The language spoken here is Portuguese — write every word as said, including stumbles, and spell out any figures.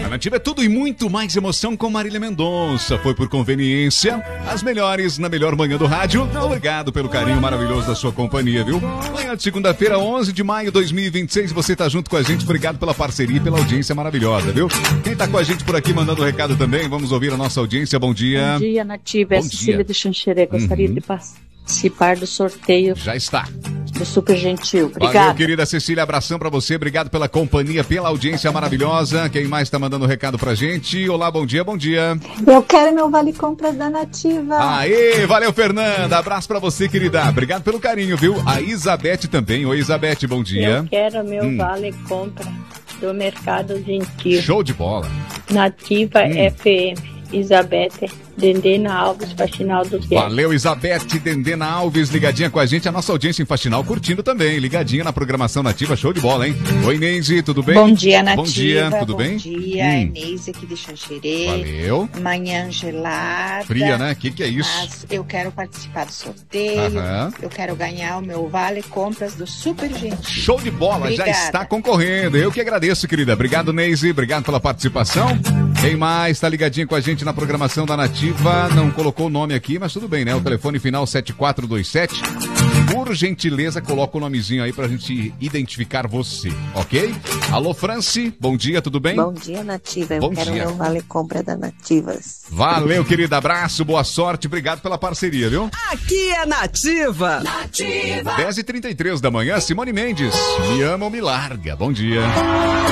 Na Nativa é tudo e muito mais emoção com Marília Mendonça. Foi por conveniência, as melhores na melhor manhã do rádio. Obrigado pelo carinho maravilhoso da sua companhia, viu? Manhã de segunda-feira, onze de maio de dois mil e vinte e seis, você tá junto com a gente. Obrigado pela parceria e pela audiência maravilhosa, viu? Quem tá com a gente por aqui mandando recado também, vamos ouvir a nossa audiência. Bom dia. Bom dia, Nativa. É a Cecília de Xanxerê. Gostaria uhum. de participar do sorteio. Já está. Do Super Gentil. Obrigada. Valeu, querida Cecília. Abração pra você. Obrigado pela companhia, pela audiência maravilhosa. Quem mais tá mandando recado pra gente? Olá, bom dia, bom dia. Eu quero meu Vale Compras da Nativa. Aê, valeu, Fernanda. Abraço pra você, querida. Obrigado pelo carinho, viu? A Isabete também. Oi, Isabete, bom dia. Eu quero meu hum. Vale Compra do Mercado Gentil. Show de bola. Nativa hum. F M. Isabete Dendena Alves, Faxinal do Guedes. Valeu, Isabete Dendena Alves, ligadinha com a gente, a nossa audiência em Faxinal curtindo também, ligadinha na programação Nativa, show de bola, hein? Oi, Neise, tudo bem? Bom dia, Nativa. Bom dia, tudo bom bem? Bom dia, hum. é Neise aqui de Xanxerê. Valeu. Manhã gelada. Fria, né? O que que é isso? Mas eu quero participar do sorteio, Aham. eu quero ganhar o meu Vale Compras do Super Gentil. Show de bola, Obrigada. Já está concorrendo, eu que agradeço, querida. Obrigado, Neise, obrigado pela participação. Quem mais tá ligadinho com a gente na programação da Nativa? Não colocou o nome aqui, mas tudo bem, né? O telefone final sete quatro dois sete. Por gentileza, coloca o nomezinho aí pra gente identificar você, ok? Alô, Franci, bom dia, tudo bem? Bom dia, Nativa. Eu bom quero dia. meu Vale Compra da Nativas. Valeu, querida. Abraço, boa sorte. Obrigado pela parceria, viu? Aqui é Nativa. Nativa. dez e trinta e três da manhã, Simone Mendes. Me ama ou me larga. Bom dia.